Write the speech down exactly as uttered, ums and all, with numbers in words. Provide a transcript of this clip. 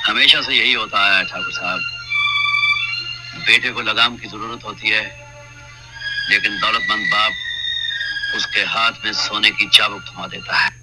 हमेशा से यही होता है ठाकुर साहब, बेटे को लगाम की जरूरत होती है, लेकिन दौलतमंद बाप उसके हाथ में सोने की चाबुक थमा देता है।